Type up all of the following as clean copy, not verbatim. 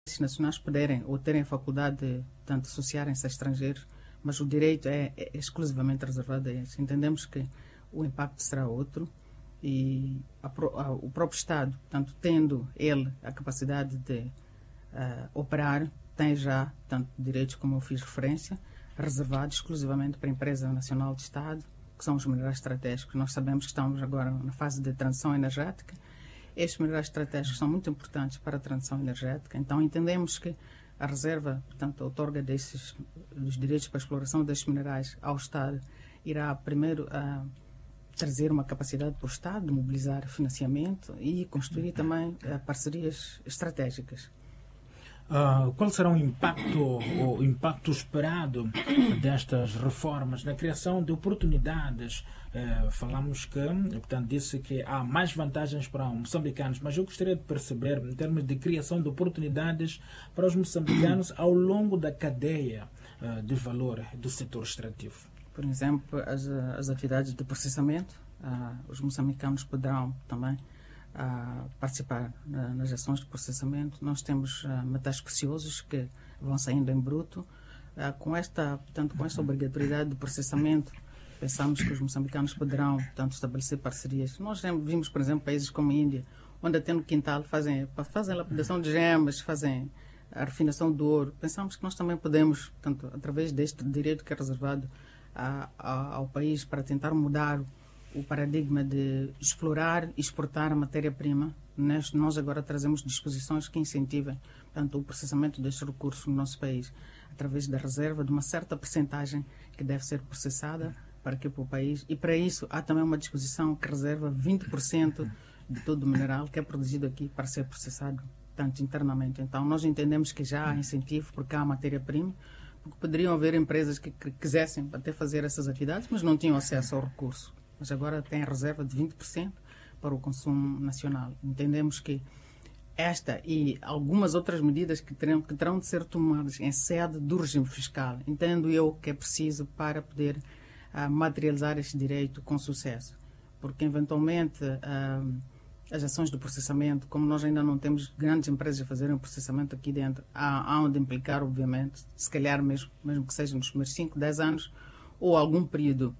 nacionais poderem ou terem a faculdade de, tanto, associarem-se a estrangeiros, mas o direito é exclusivamente reservado a eles. Entendemos que o impacto será outro e o próprio Estado, portanto, tendo ele a capacidade de operar, tem já, tanto direitos como eu fiz referência, reservados exclusivamente para a empresa nacional de Estado, que são os minerais estratégicos. Nós sabemos que estamos agora na fase de transição energética. Estes minerais estratégicos são muito importantes para a transição energética, então entendemos que a reserva, portanto, a outorga dos direitos para a exploração destes minerais ao Estado irá primeiro trazer uma capacidade para o Estado de mobilizar financiamento e construir também parcerias estratégicas. Qual será o impacto esperado destas reformas na criação de oportunidades? Falamos que, portanto, disse que há mais vantagens para os moçambicanos, mas eu gostaria de perceber, em termos de criação de oportunidades para os moçambicanos ao longo da cadeia de valor do setor extrativo. Por exemplo, as atividades de processamento, os moçambicanos poderão também participar nas ações de processamento. Nós temos metais preciosos que vão saindo em bruto. Com esta obrigatoriedade de processamento, pensamos que os moçambicanos poderão, portanto, estabelecer parcerias. Nós vimos, por exemplo, países como a Índia, onde até no quintal fazem lapidação de gemas, fazem a refinação do ouro. Pensamos que nós também podemos, portanto, através deste direito que é reservado ao país, para tentar mudar o paradigma de explorar e exportar a matéria-prima. Nós agora trazemos disposições que incentivem, portanto, o processamento destes recursos no nosso país, através da reserva de uma certa percentagem que deve ser processada para o país. E para isso há também uma disposição que reserva 20% de todo o mineral que é produzido aqui para ser processado, tanto internamente. Então, nós entendemos que já há incentivo porque há matéria-prima, porque poderiam haver empresas que quisessem até fazer essas atividades, mas não tinham acesso ao recurso. Mas agora tem a reserva de 20% para o consumo nacional. Entendemos que esta e algumas outras medidas que terão de ser tomadas em sede do regime fiscal, entendo eu que é preciso para poder materializar este direito com sucesso. Porque, eventualmente, as ações de processamento, como nós ainda não temos grandes empresas a fazerem o processamento aqui dentro, há onde implicar, obviamente, se calhar mesmo que seja nos primeiros 5, 10 anos, ou algum período,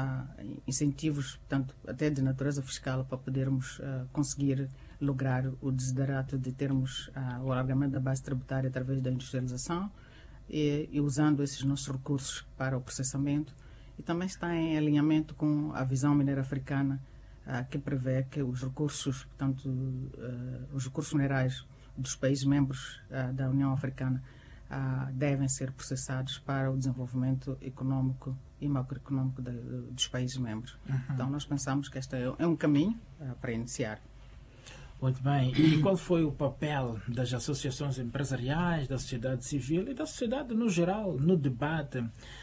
incentivos, portanto, até de natureza fiscal, para podermos conseguir lograr o desiderato de termos o alargamento da base tributária através da industrialização e usando esses nossos recursos para o processamento. E também está em alinhamento com a visão mineira africana, que prevê que os recursos, portanto, os recursos minerais dos países membros da União Africana devem ser processados para o desenvolvimento económico e macroeconómico dos países membros. Então, nós pensamos que este é um caminho para iniciar. Muito bem. E qual foi o papel das associações empresariais, da sociedade civil e da sociedade no geral no debate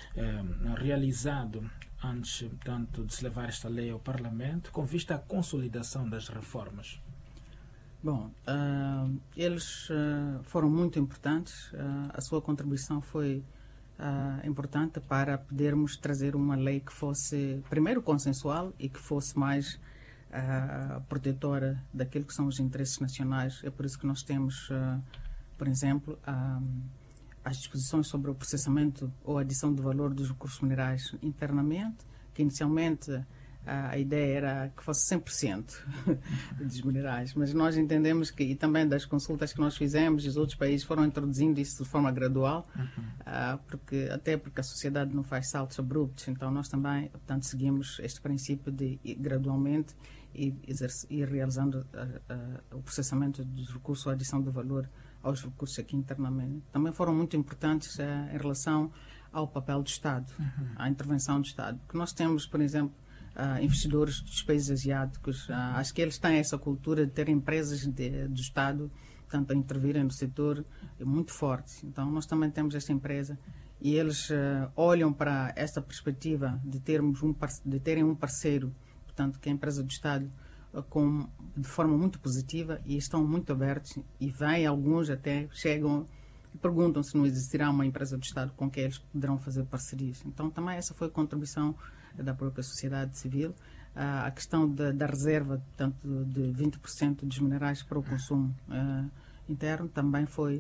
realizado antes, portanto, de se levar esta lei ao Parlamento, com vista à consolidação das reformas? Bom, eles foram muito importantes. A sua contribuição foi importante para podermos trazer uma lei que fosse, primeiro, consensual e que fosse mais protetora daquilo que são os interesses nacionais. É por isso que nós temos, por exemplo, as disposições sobre o processamento ou adição de valor dos recursos minerais internamente, que inicialmente a ideia era que fosse 100% dos minerais, mas nós entendemos que, e também das consultas que nós fizemos, os outros países foram introduzindo isso de forma gradual, porque a sociedade não faz saltos abruptos, então nós também, portanto, seguimos este princípio de ir gradualmente e realizando o processamento dos recursos ou a adição de valor aos recursos aqui internamente. Também foram muito importantes em relação ao papel do Estado, à intervenção do Estado, porque nós temos, por exemplo, investidores dos países asiáticos, acho que eles têm essa cultura de ter empresas do Estado, portanto, a intervirem no setor muito forte. Então, nós também temos esta empresa e eles olham para esta perspectiva de terem um parceiro, portanto, que é a empresa do Estado, de forma muito positiva, e estão muito abertos, e alguns até chegam e perguntam se não existirá uma empresa do Estado com quem eles poderão fazer parcerias. Então, também essa foi a contribuição da própria sociedade civil. A questão da reserva, portanto, de 20% dos minerais para o consumo interno também foi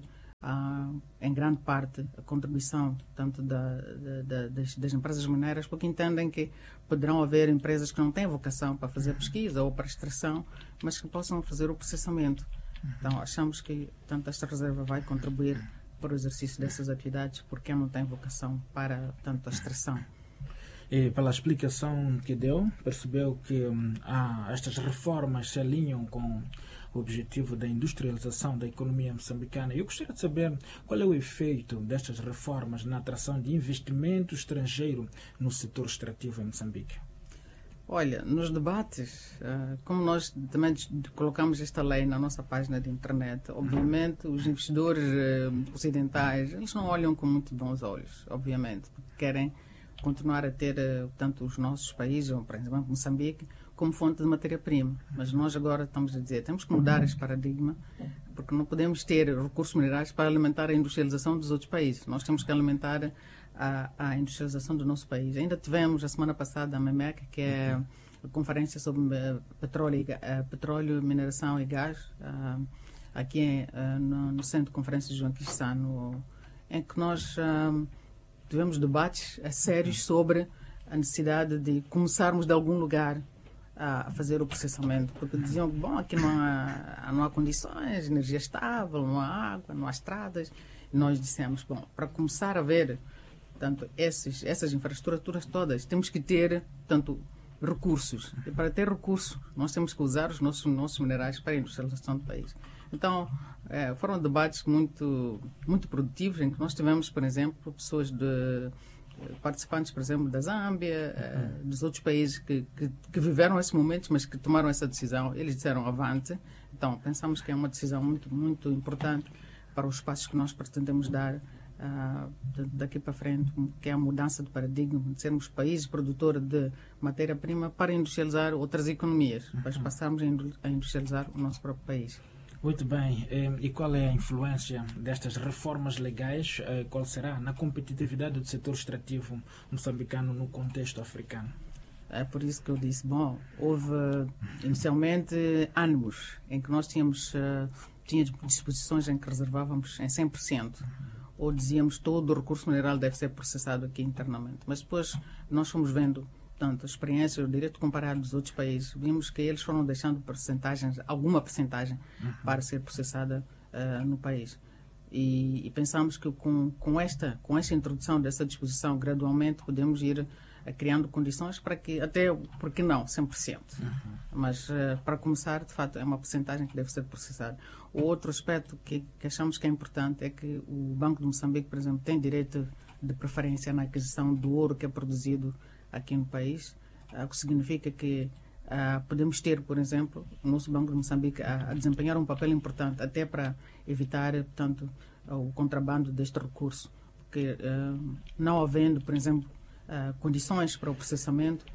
em grande parte, a contribuição tanto das empresas mineiras, porque entendem que poderão haver empresas que não têm vocação para fazer pesquisa ou para extração, mas que possam fazer o processamento. Então, achamos que tanto esta reserva vai contribuir para o exercício dessas atividades, porque não tem vocação para tanto a extração. E pela explicação que deu, percebeu que estas reformas se alinham com o objetivo da industrialização da economia moçambicana. Eu gostaria de saber qual é o efeito destas reformas na atração de investimento estrangeiro no setor extrativo em Moçambique. Olha, nos debates, como nós também colocamos esta lei na nossa página de internet, obviamente os investidores ocidentais, eles não olham com muito bons olhos, obviamente, porque querem continuar a ter tanto os nossos países, ou, por exemplo, Moçambique, como fonte de matéria-prima. Mas nós agora estamos a dizer, temos que mudar este paradigma, porque não podemos ter recursos minerais para alimentar a industrialização dos outros países. Nós temos que alimentar a industrialização do nosso país. Ainda tivemos, a semana passada, a MEMEC, que é a conferência sobre petróleo, mineração e gás, aqui no Centro de Conferências João Quixano, em que nós tivemos debates sérios sobre a necessidade de começarmos de algum lugar a fazer o processamento, porque diziam que, bom, aqui não há condições, energia estável, não há água, não há estradas. E nós dissemos, bom, para começar a ver tanto essas infraestruturas todas, temos que ter tanto recursos. E para ter recursos, nós temos que usar os nossos minerais para a industrialização do país. Então, foram debates muito, muito produtivos, em que nós tivemos, por exemplo, pessoas participantes, por exemplo, da Zâmbia, dos outros países que viveram esses momentos, mas que tomaram essa decisão. Eles disseram avante. Então, pensamos que é uma decisão muito, muito importante para os passos que nós pretendemos dar daqui para frente, que é a mudança de paradigma, de sermos país produtor de matéria-prima para industrializar outras economias, para passarmos a industrializar o nosso próprio país. Muito bem. E qual é a influência destas reformas legais? Qual será na competitividade do setor extrativo moçambicano no contexto africano? É por isso que eu disse, bom, houve inicialmente ânimos em que nós tínhamos disposições em que reservávamos em 100%, ou dizíamos todo o recurso mineral deve ser processado aqui internamente. Mas depois nós fomos vendo tanto a experiência, o direito comparado dos outros países, vimos que eles foram deixando alguma percentagem para ser processada no país. E pensamos que com esta introdução dessa disposição, gradualmente podemos ir criando condições para que, até, porque não, 100%. Mas para começar, de fato, é uma percentagem que deve ser processada. O outro aspecto que achamos que é importante é que o Banco de Moçambique, por exemplo, tem direito de preferência na aquisição do ouro que é produzido aqui no país, o que significa que podemos ter, por exemplo, o nosso Banco de Moçambique a desempenhar um papel importante até para evitar, portanto, o contrabando deste recurso, porque não havendo, por exemplo, condições para o processamento,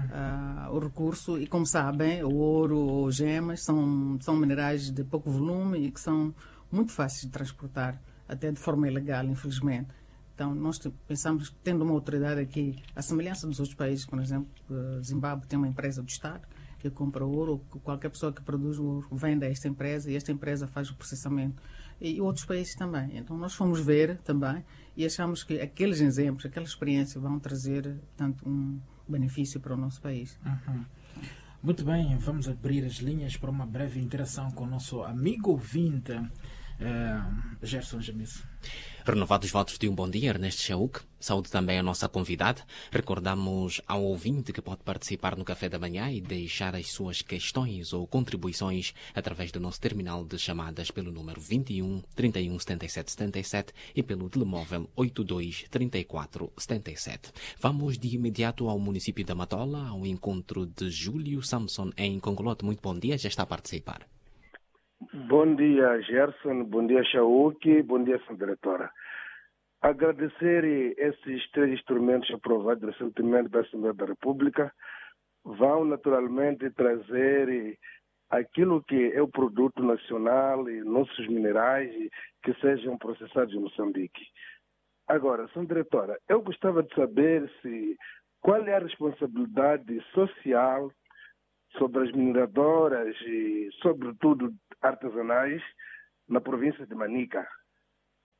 o recurso, e como sabem, o ouro ou gemas são minerais de pouco volume e que são muito fáceis de transportar, até de forma ilegal, infelizmente. Então, nós pensamos que, tendo uma autoridade aqui, a semelhança dos outros países, por exemplo, Zimbábue tem uma empresa do Estado que compra ouro, qualquer pessoa que produz ouro vende a esta empresa e esta empresa faz o processamento. E outros países também. Então, nós fomos ver também e achamos que aqueles exemplos, aquela experiência vão trazer, portanto, um benefício para o nosso país. Muito bem, vamos abrir as linhas para uma breve interação com o nosso amigo ouvinte, Gerson Jamice. Renovados votos de um bom dia, Ernesto Chauk. Saúde também a nossa convidada. Recordamos ao ouvinte que pode participar no Café da Manhã e deixar as suas questões ou contribuições através do nosso terminal de chamadas pelo número 21 31 77 77 e pelo telemóvel 82 34 77. Vamos de imediato ao município da Matola, ao encontro de Júlio Samson em Congolote. Muito bom dia, já está a participar. Bom dia, Gerson. Bom dia, Chauk. Bom dia, Sra. Diretora. Agradecer esses 3 instrumentos aprovados recentemente pela Assembleia da República vão naturalmente trazer aquilo que é o produto nacional e nossos minerais que sejam processados em Moçambique. Agora, Sra. Diretora, eu gostava de saber qual é a responsabilidade social sobre as mineradoras e, sobretudo, artesanais na província de Manica.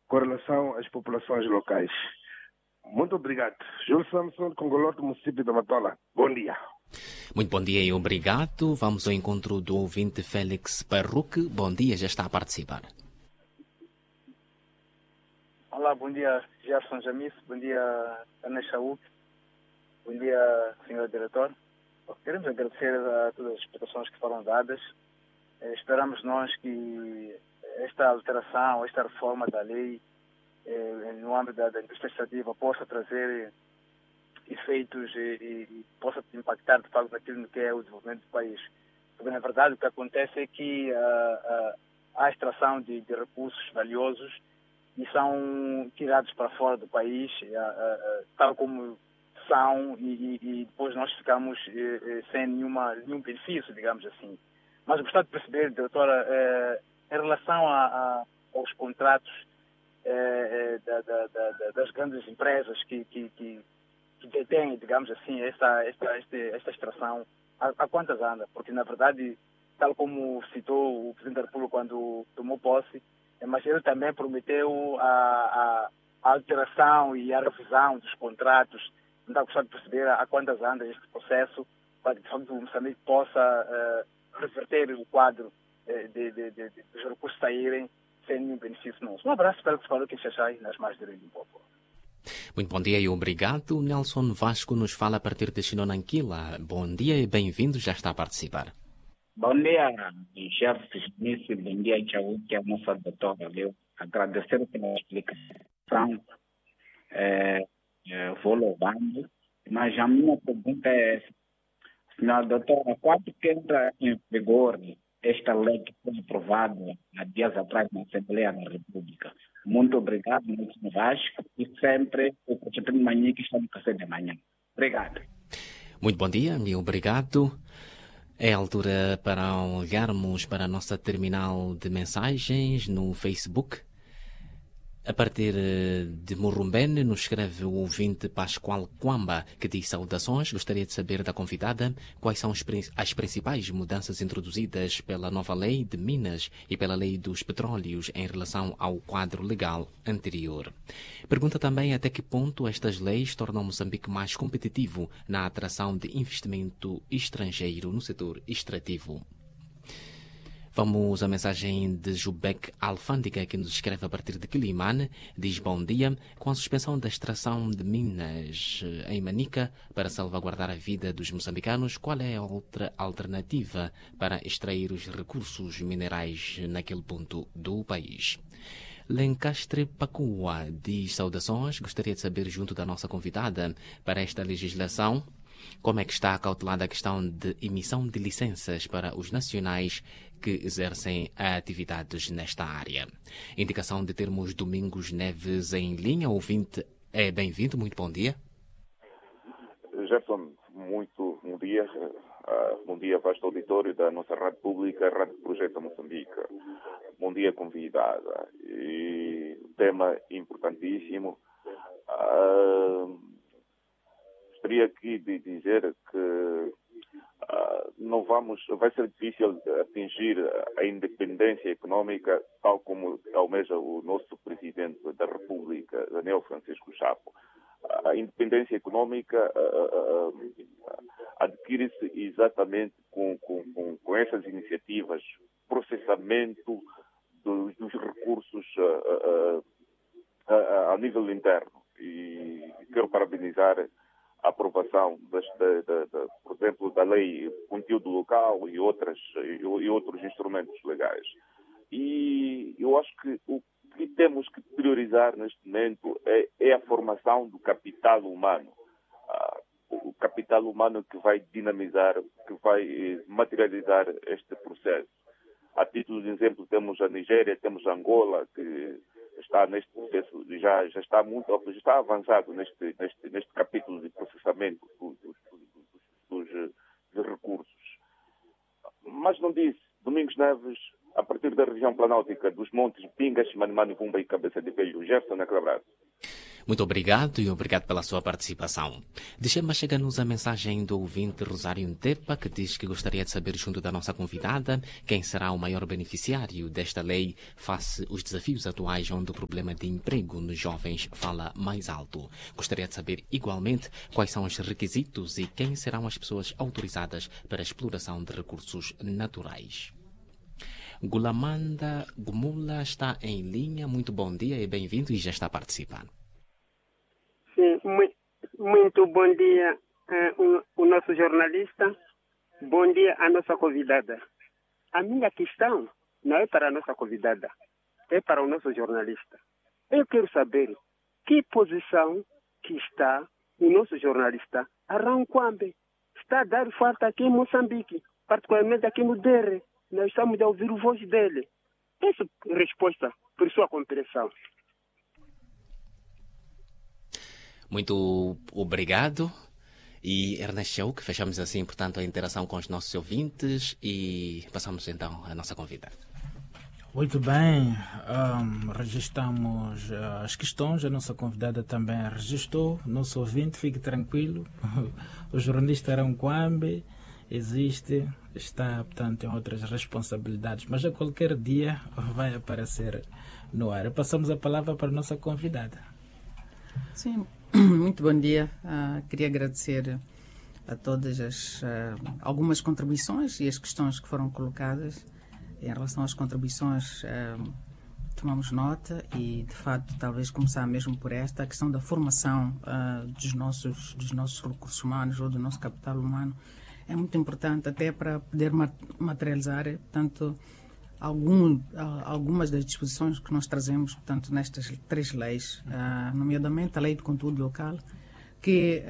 com relação às populações locais. Muito obrigado. Júlio Samson, Congolote, município da Matola. Bom dia. Muito bom dia e obrigado. Vamos ao encontro do ouvinte Félix Parruque. Bom dia, já está a participar. Olá, bom dia, Gerson Jamis. Bom dia, Ana Chauk. Bom dia, senhor diretor. Queremos agradecer a todas as explicações que foram dadas. Esperamos nós que esta alteração, esta reforma da lei no âmbito da indústria extrativa possa trazer efeitos e possa impactar de facto naquilo que é o desenvolvimento do país. Porque na verdade o que acontece é que há extração de recursos valiosos e são tirados para fora do país, tal como são, e depois nós ficamos sem nenhum benefício, digamos assim. Mas eu gostaria de perceber, doutora, em relação aos contratos das grandes empresas que detêm, digamos assim, esta extração, a quantas anda? Porque, na verdade, tal como citou o Presidente da República quando tomou posse, mas ele também prometeu a alteração e a revisão dos contratos. Então, gostaria de perceber a quantas anda este processo para que, de facto, o Moçambique possa reverter o quadro dos recursos saírem sem nenhum benefício nosso. Um abraço, espero que se fale que Xaxai, nas mais direitas do povo. Muito bom dia e obrigado. Nelson Vasco nos fala a partir de Xinonanquila. Bom dia e bem-vindo, já está a participar. Bom dia, Gerson Smith. Bom dia, Tchau, que é a nossa doutora. Eu agradecer pela explicação. Vou louvando. Mas a minha pergunta é, senhora doutora, quando que entra em vigor esta lei que foi aprovada há dias atrás na Assembleia da República? Muito obrigado, Nelson Vasco, e sempre o Cochete de Manhã que está no café da manhã. Obrigado. Muito bom dia e obrigado. É a altura para olharmos para a nossa terminal de mensagens no Facebook. A partir de Morumbene, nos escreve o ouvinte Pascoal Quamba, que diz saudações. Gostaria de saber da convidada quais são as principais mudanças introduzidas pela nova lei de Minas e pela lei dos petróleos em relação ao quadro legal anterior. Pergunta também até que ponto estas leis tornam Moçambique mais competitivo na atração de investimento estrangeiro no setor extrativo. Vamos à mensagem de Jubek Alfândiga, que nos escreve a partir de Quilimane. Diz bom dia. Com a suspensão da extração de minas em Manica para salvaguardar a vida dos moçambicanos, qual é a outra alternativa para extrair os recursos minerais naquele ponto do país? Lencastre Pacua diz saudações. Gostaria de saber, junto da nossa convidada, para esta legislação, como é que está acautelada a questão de emissão de licenças para os nacionais que exercem atividades nesta área. Indicação de termos Domingos Neves em linha. Ouvinte é bem-vindo. Muito bom dia. Gerson, muito bom dia. Bom dia, vasto auditório da nossa Rádio Pública, Rádio Projeto Moçambique. Bom dia, convidada. E tema importantíssimo. Gostaria aqui de dizer que vai ser difícil atingir a independência econômica, tal como almeja o nosso Presidente da República, Daniel Francisco Chapo. A independência econômica adquire-se exatamente com essas iniciativas, processamento dos recursos a nível interno. E quero parabenizar a aprovação, por exemplo, da lei conteúdo local e outros instrumentos legais. E eu acho que o que temos que priorizar neste momento é a formação do capital humano. O capital humano que vai dinamizar, que vai materializar este processo. A título de exemplo, temos a Nigéria, temos a Angola, que está neste processo, já está avançado neste capítulo de processamento dos recursos. Mas não disse, Domingos Neves, a partir da região planáltica dos montes Pingas, Manimani, Vumba e Cabeça de Velho. Gerson, naquele abraço. Muito obrigado e obrigado pela sua participação. Deixe-me chegar-nos a mensagem do ouvinte Rosário Ntepa, que diz que gostaria de saber, junto da nossa convidada, quem será o maior beneficiário desta lei face os desafios atuais onde o problema de emprego nos jovens fala mais alto. Gostaria de saber, igualmente, quais são os requisitos e quem serão as pessoas autorizadas para a exploração de recursos naturais. Gulamanda Gumula está em linha. Muito bom dia e bem-vindo, e já está participando. Sim, muito bom dia o nosso jornalista. Bom dia à nossa convidada. A minha questão não é para a nossa convidada, é para o nosso jornalista. Eu quero saber que posição que está o nosso jornalista Arão Kwambe. Está a dar falta aqui em Moçambique, particularmente aqui no Dere. Nós estamos a ouvir a voz dele. Essa resposta por sua compreensão. Muito obrigado. E Ernesto Chauk, fechamos assim, portanto, a interação com os nossos ouvintes e passamos então à nossa convidada. Muito bem, registramos as questões, a nossa convidada também registrou, nosso ouvinte, fique tranquilo, o jornalista Arão Kwambe existe, está, portanto, em outras responsabilidades, mas a qualquer dia vai aparecer no ar. Passamos a palavra para a nossa convidada. Sim, muito bom dia. Queria agradecer a todas algumas contribuições e as questões que foram colocadas. Em relação às contribuições, tomamos nota e, de facto, talvez começar mesmo por esta, a questão da formação dos nossos recursos humanos ou do nosso capital humano é muito importante até para poder materializar, portanto, algumas das disposições que nós trazemos, portanto, nestas 3 leis, nomeadamente a Lei de Conteúdo Local, que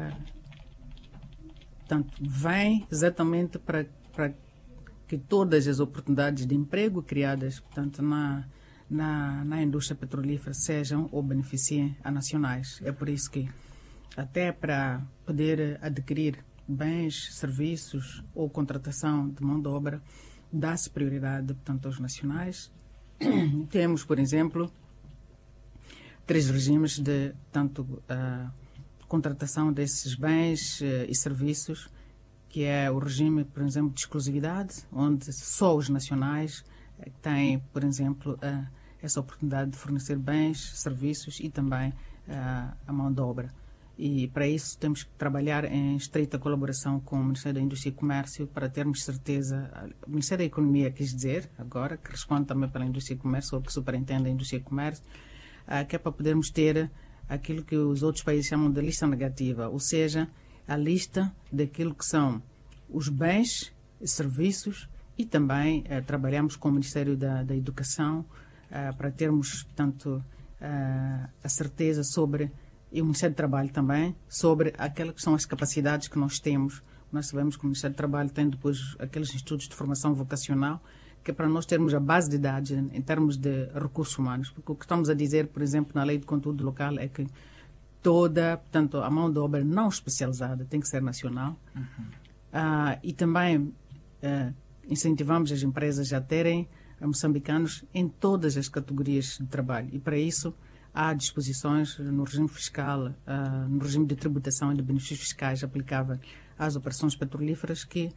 portanto, vem exatamente para que todas as oportunidades de emprego criadas, portanto, na indústria petrolífera sejam ou beneficiem a nacionais. É por isso que, até para poder adquirir bens, serviços ou contratação de mão de obra, dá-se prioridade, portanto, aos nacionais. Temos, por exemplo, 3 regimes de, tanto, contratação desses bens e serviços, que é o regime, por exemplo, de exclusividade, onde só os nacionais têm, por exemplo, essa oportunidade de fornecer bens, serviços e também a mão de obra. E para isso temos que trabalhar em estreita colaboração com o Ministério da Indústria e Comércio para termos certeza, o Ministério da Economia, quis dizer, agora, que responde também pela Indústria e Comércio, ou que superintende a Indústria e Comércio, que é para podermos ter aquilo que os outros países chamam de lista negativa, ou seja, a lista daquilo que são os bens, serviços e também trabalhamos com o Ministério da Educação para termos, portanto, a certeza sobre, e o Ministério do Trabalho também, sobre aquelas que são as capacidades que nós temos. Nós sabemos que o Ministério do Trabalho tem depois aqueles institutos de formação vocacional, que é para nós termos a base de dados em termos de recursos humanos, porque o que estamos a dizer, por exemplo, na Lei de Conteúdo Local é que toda, portanto, a mão de obra não especializada tem que ser nacional. E também incentivamos as empresas a terem moçambicanos em todas as categorias de trabalho. E para isso há disposições no regime fiscal, no regime de tributação e de benefícios fiscais aplicáveis às operações petrolíferas que,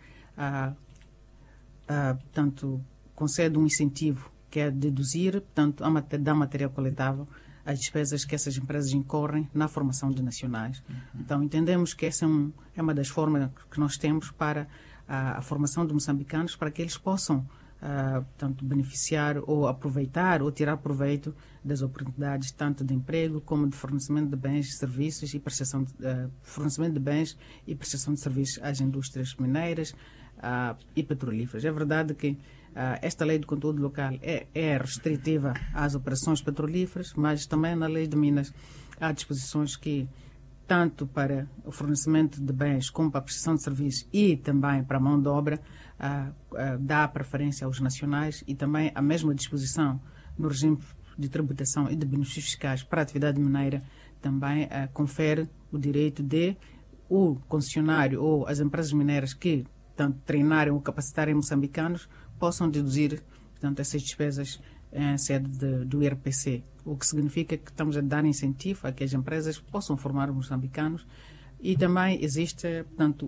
portanto, concede um incentivo que é deduzir, portanto, da matéria coletável as despesas que essas empresas incorrem na formação de nacionais. Então, entendemos que essa é uma das formas que nós temos para a formação de moçambicanos, para que eles possam, portanto, beneficiar ou aproveitar ou tirar proveito das oportunidades tanto de emprego como de fornecimento de bens, serviços e prestação fornecimento de bens e prestação de serviços às indústrias mineiras e petrolíferas. É verdade que esta lei de conteúdo local é restritiva às operações petrolíferas, mas também na lei de Minas há disposições que, tanto para o fornecimento de bens como para a prestação de serviços e também para a mão de obra, dá preferência aos nacionais, e também a mesma disposição no regime de tributação e de benefícios fiscais para a atividade mineira também confere o direito de o concessionário ou as empresas mineiras que tanto treinarem ou capacitarem moçambicanos possam deduzir, portanto, essas despesas em sede do IRPC. o que significa que estamos a dar incentivo a que as empresas possam formar moçambicanos e também existe, portanto,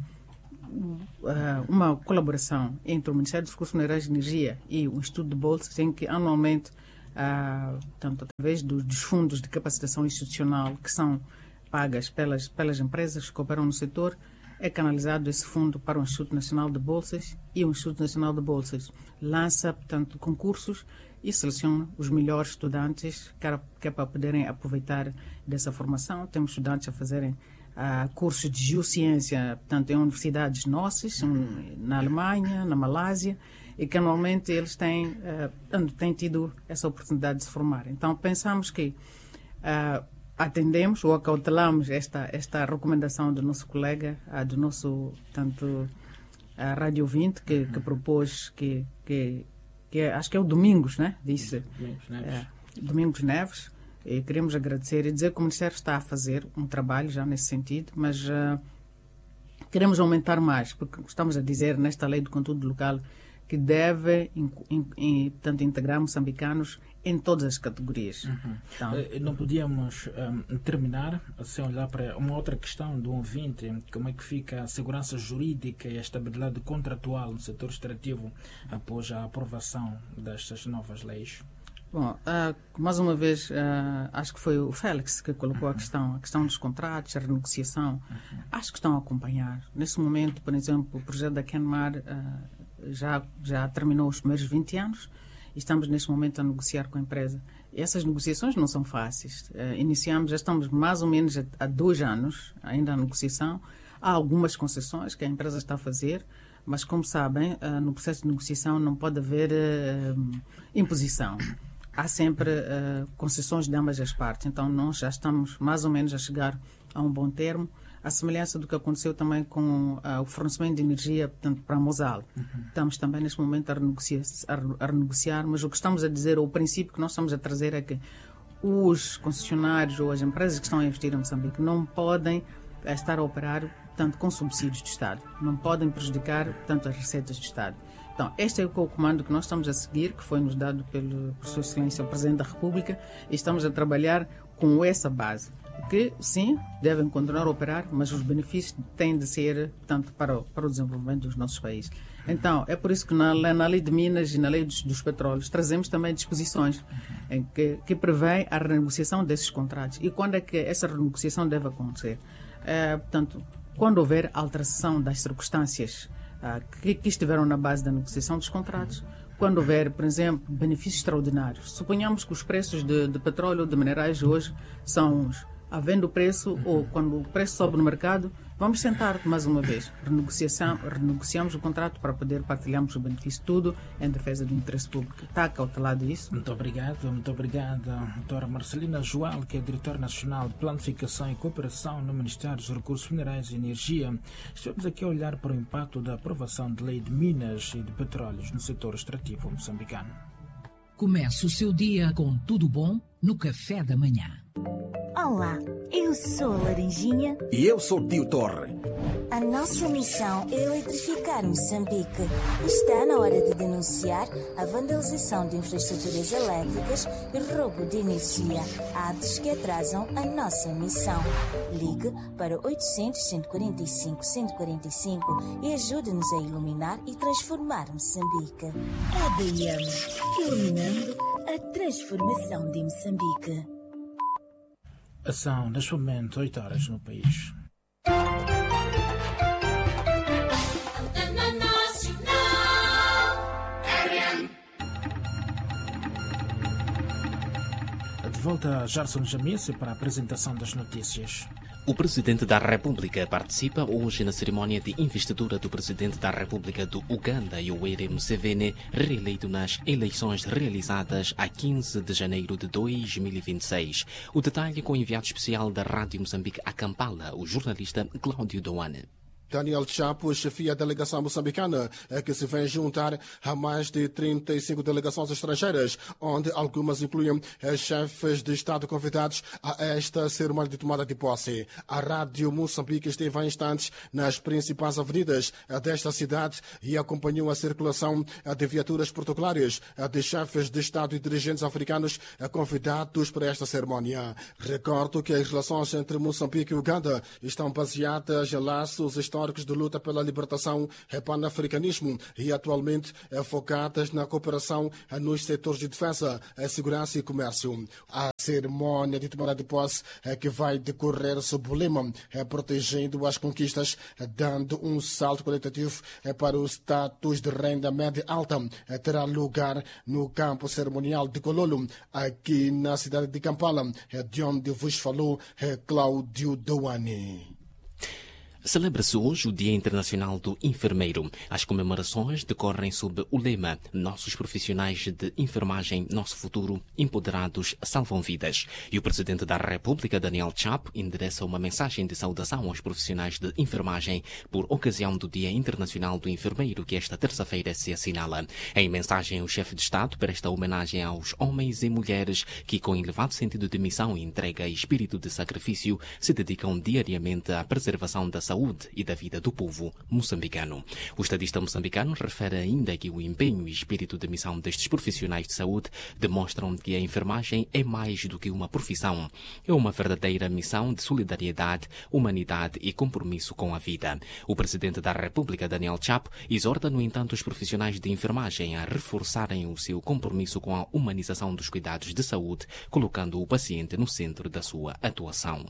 uma colaboração entre o Ministério dos Recursos Minerais e Energia e o Instituto de Bolsas, em que anualmente, portanto, através dos fundos de capacitação institucional que são pagas pelas empresas que operam no setor, é canalizado esse fundo para o Instituto Nacional de Bolsas e o Instituto Nacional de Bolsas lança, portanto, concursos e seleciona os melhores estudantes que é para poderem aproveitar dessa formação. Temos estudantes a fazerem cursos de geociência, portanto, em universidades nossas, na Alemanha, na Malásia, e que anualmente eles têm tido essa oportunidade de se formar. Então, pensamos que atendemos ou acautelamos esta recomendação do nosso colega, do nosso, portanto, Rádio 20, que propôs que acho que é o Domingos, né? Disse. Domingos Neves. E queremos agradecer e dizer que o Ministério está a fazer um trabalho já nesse sentido, mas queremos aumentar mais, porque estamos a dizer nesta lei do conteúdo local que deve, portanto, integrar moçambicanos em todas as categorias. Então, não podíamos terminar sem olhar para uma outra questão do ouvinte, como é que fica a segurança jurídica e a estabilidade contratual no setor extrativo após a aprovação destas novas leis? Bom, mais uma vez, acho que foi o Félix que colocou a questão dos contratos, a renegociação. Acho que estão a acompanhar. Nesse momento, por exemplo, o projeto da Kenmar já terminou os primeiros 20 anos e estamos neste momento a negociar com a empresa. E essas negociações não são fáceis. Já estamos mais ou menos há 2 anos ainda a negociação. Há algumas concessões que a empresa está a fazer, mas como sabem, no processo de negociação não pode haver imposição. Há sempre concessões de ambas as partes. Então, nós já estamos mais ou menos a chegar a um bom termo, à semelhança do que aconteceu também com o fornecimento de energia, portanto, para a Mosal. Estamos também, neste momento, a renegociar, mas o que estamos a dizer, ou o princípio que nós estamos a trazer é que os concessionários ou as empresas que estão a investir em Moçambique não podem estar a operar, portanto, com subsídios do Estado. Não podem prejudicar, portanto, as receitas do Estado. Então, este é o comando que nós estamos a seguir, que foi nos dado por Sua Excelência o Presidente da República, e estamos a trabalhar com essa base, que, sim, devem continuar a operar, mas os benefícios têm de ser, portanto, para o desenvolvimento dos nossos países. Então, é por isso que na Lei de Minas e na Lei dos Petróleos trazemos também disposições em que prevê a renegociação desses contratos. E quando é que essa renegociação deve acontecer? Portanto, quando houver alteração das circunstâncias que estiveram na base da negociação dos contratos, quando houver, por exemplo, benefícios extraordinários. Suponhamos que os preços de petróleo ou de minerais hoje são uns. Havendo o preço, ou quando o preço sobe no mercado, vamos sentar mais uma vez. Renegociamos o contrato para poder partilharmos o benefício, tudo em defesa do interesse público. Está acautelado isso? Muito obrigado, doutora Marcelina Joal, que é Diretora Nacional de Planificação e Cooperação no Ministério dos Recursos Minerais e Energia. Estamos aqui a olhar para o impacto da aprovação de lei de minas e de petróleos no setor extrativo moçambicano. Comece o seu dia com tudo bom no café da manhã. Olá, eu sou a Laranjinha. E eu sou o Tio Torre. A nossa missão é eletrificar Moçambique. Está na hora de denunciar a vandalização de infraestruturas elétricas e roubo de energia, atos que atrasam a nossa missão. Ligue para 800-145-145 e ajude-nos a iluminar e transformar Moçambique. ADM, iluminando a transformação de Moçambique. São, neste momento, 8 horas no país. De volta a Gerson Jamice para a apresentação das notícias. O Presidente da República participa hoje na cerimónia de investidura do Presidente da República do Uganda, Yoweri Museveni, reeleito nas eleições realizadas a 15 de janeiro de 2026. O detalhe com o enviado especial da Rádio Moçambique a Kampala, o jornalista Cláudio Doane. Daniel Chapo chefia a delegação moçambicana, que se vem juntar a mais de 35 delegações estrangeiras, onde algumas incluem chefes de Estado convidados a esta cerimônia de tomada de posse. A Rádio Moçambique esteve há instantes nas principais avenidas desta cidade e acompanhou a circulação de viaturas protocolares de chefes de Estado e dirigentes africanos convidados para esta cerimônia. Recordo que as relações entre Moçambique e Uganda estão baseadas em laços históricos de luta pela libertação e panafricanismo e atualmente focadas na cooperação nos setores de defesa, segurança e comércio. A cerimônia de tomada de posse que vai decorrer sob o lema protegendo as conquistas, dando um salto qualitativo para o status de renda média alta, terá lugar no campo cerimonial de Kololo, aqui na cidade de Kampala, de onde vos falou Cláudio Douane. Celebra-se hoje o Dia Internacional do Enfermeiro. As comemorações decorrem sob o lema Nossos profissionais de enfermagem, nosso futuro, empoderados, salvam vidas. E o Presidente da República, Daniel Chapo, endereça uma mensagem de saudação aos profissionais de enfermagem por ocasião do Dia Internacional do Enfermeiro, que esta terça-feira se assinala. Em mensagem, o chefe de Estado presta homenagem aos homens e mulheres que, com elevado sentido de missão e entrega e espírito de sacrifício, se dedicam diariamente à preservação da saúde e da vida do povo moçambicano. O estadista moçambicano refere ainda que o empenho e espírito de missão destes profissionais de saúde demonstram que a enfermagem é mais do que uma profissão. É uma verdadeira missão de solidariedade, humanidade e compromisso com a vida. O Presidente da República, Daniel Chapo, exorta, no entanto, os profissionais de enfermagem a reforçarem o seu compromisso com a humanização dos cuidados de saúde, colocando o paciente no centro da sua atuação.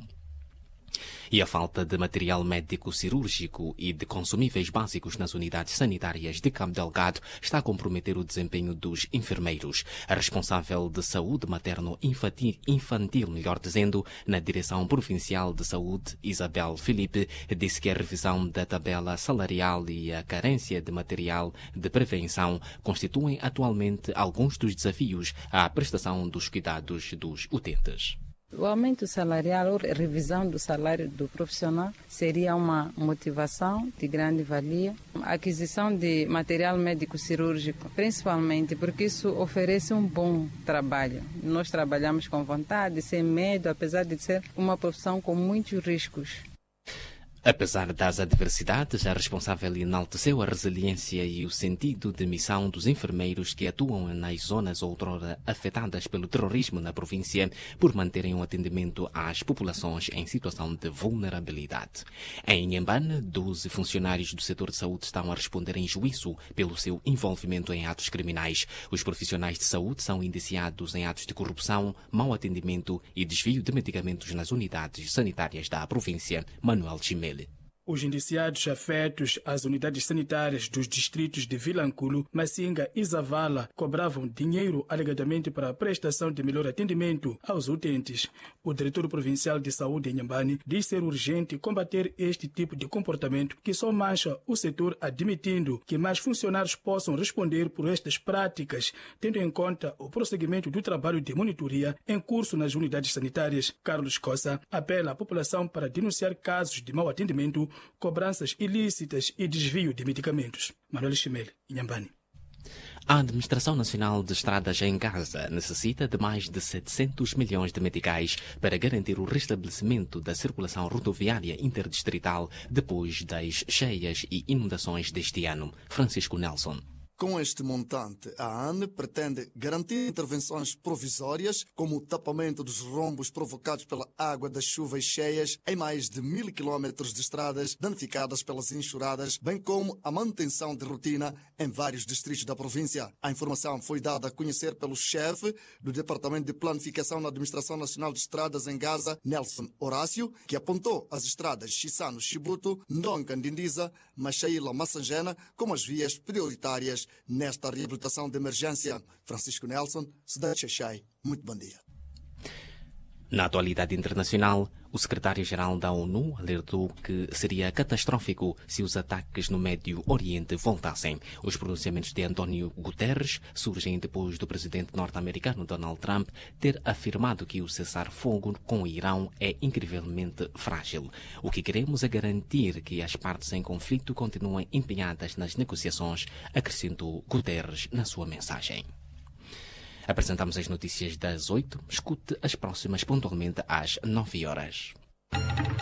E a falta de material médico cirúrgico e de consumíveis básicos nas unidades sanitárias de Cabo Delgado está a comprometer o desempenho dos enfermeiros. A responsável de saúde materno-infantil, melhor dizendo, na Direção Provincial de Saúde, Isabel Felipe, disse que a revisão da tabela salarial e a carência de material de prevenção constituem atualmente alguns dos desafios à prestação dos cuidados dos utentes. O aumento salarial ou revisão do salário do profissional seria uma motivação de grande valia. A aquisição de material médico cirúrgico, principalmente porque isso oferece um bom trabalho. Nós trabalhamos com vontade, sem medo, apesar de ser uma profissão com muitos riscos. Apesar das adversidades, a responsável enalteceu a resiliência e o sentido de missão dos enfermeiros que atuam nas zonas outrora afetadas pelo terrorismo na província por manterem um atendimento às populações em situação de vulnerabilidade. Em Inhambane, 12 funcionários do setor de saúde estão a responder em juízo pelo seu envolvimento em atos criminais. Os profissionais de saúde são indiciados em atos de corrupção, mau atendimento e desvio de medicamentos nas unidades sanitárias da província. Manuel Chimele. Os indiciados afetos às unidades sanitárias dos distritos de Vilanculo, Massinga e Zavala cobravam dinheiro alegadamente para a prestação de melhor atendimento aos utentes. O diretor provincial de saúde em Inhambane diz ser urgente combater este tipo de comportamento que só mancha o setor, admitindo que mais funcionários possam responder por estas práticas, tendo em conta o prosseguimento do trabalho de monitoria em curso nas unidades sanitárias. Carlos Cossa apela à população para denunciar casos de mau atendimento, cobranças ilícitas e desvio de medicamentos. Manuel Chimele, Inhambane. A Administração Nacional de Estradas em Gaza necessita de mais de 700 milhões de meticais para garantir o restabelecimento da circulação rodoviária interdistrital depois das cheias e inundações deste ano. Francisco Nelson. Com este montante, a ANE pretende garantir intervenções provisórias, como o tapamento dos rombos provocados pela água das chuvas cheias em mais de 1.000 quilómetros de estradas danificadas pelas enxurradas, bem como a manutenção de rotina em vários distritos da província. A informação foi dada a conhecer pelo chefe do Departamento de Planificação na Administração Nacional de Estradas em Gaza, Nelson Horácio, que apontou as estradas Chissano-Chibuto, Ndonga-Ndindiza, Machaíla-Massangena como as vias prioritárias nesta reabilitação de emergência. Francisco Nelson, Cidade Xaxai. Muito bom dia. Na atualidade internacional, O secretário-geral da ONU alertou que seria catastrófico se os ataques no Médio Oriente voltassem. Os pronunciamentos de António Guterres surgem depois do presidente norte-americano Donald Trump ter afirmado que o cessar-fogo com o Irão é incrivelmente frágil. O que queremos é garantir que as partes em conflito continuem empenhadas nas negociações, acrescentou Guterres na sua mensagem. Apresentamos as notícias das 8. Escute as próximas pontualmente às 9 horas.